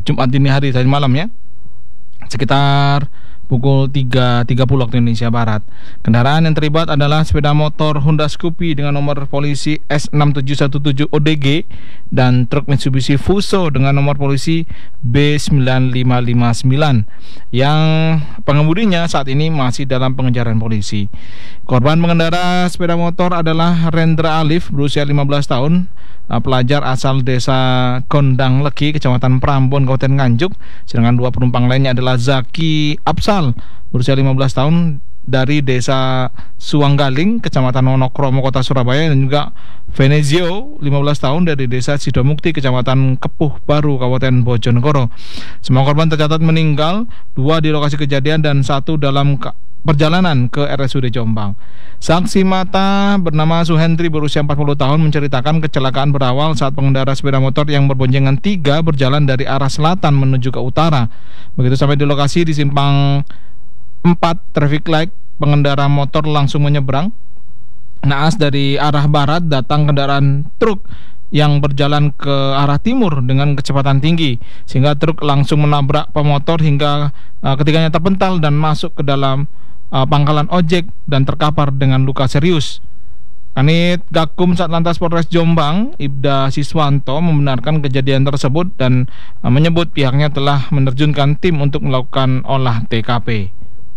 Jumat dini hari tadi malam ya, sekitar pukul 3.30 waktu Indonesia Barat. Kendaraan yang terlibat adalah sepeda motor Honda Scoopy dengan nomor polisi S6717ODG dan truk Mitsubishi Fuso dengan nomor polisi B9559 yang pengemudinya saat ini masih dalam pengejaran polisi. Korban pengendara sepeda motor adalah Rendra Alif berusia 15 tahun, pelajar asal desa Kondang Legi, Kecamatan Prambon, Kabupaten Nganjuk. Sedangkan dua penumpang lainnya adalah Zaki Absal berusia 15 tahun dari desa Suwanggaling, Kecamatan Wonokromo, Kota Surabaya, dan juga Venezio 15 tahun dari desa Sidomukti, Kecamatan Kepuh Baru, Kabupaten Bojonegoro. Semua korban tercatat meninggal, 2 di lokasi kejadian dan 1 dalam perjalanan ke RSUD Jombang. Saksi mata bernama Suhendri berusia 40 tahun menceritakan kecelakaan berawal saat pengendara sepeda motor yang berboncengan 3 berjalan dari arah selatan menuju ke utara. Begitu sampai di lokasi di simpang 4 traffic light, pengendara motor langsung menyeberang. Naas dari arah barat datang kendaraan truk yang berjalan ke arah timur dengan kecepatan tinggi, sehingga truk langsung menabrak pemotor hingga ketiganya terpental dan masuk ke dalam pangkalan ojek dan terkapar dengan luka serius. Kanit Gakum Satlantas Polres Jombang, Ibda Siswanto, membenarkan kejadian tersebut dan menyebut pihaknya telah menerjunkan tim untuk melakukan olah TKP.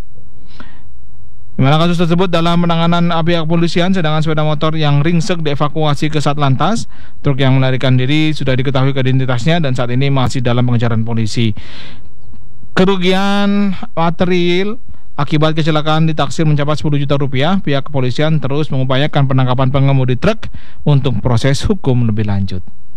Di mana kasus tersebut dalam penanganan pihak kepolisian, sedangkan sepeda motor yang ringsek dievakuasi ke Satlantas. Truk yang melarikan diri sudah diketahui identitasnya dan saat ini masih dalam pengejaran polisi. Kerugian material akibat kecelakaan ditaksir mencapai 10 juta rupiah. Pihak kepolisian terus mengupayakan penangkapan pengemudi truk untuk proses hukum lebih lanjut.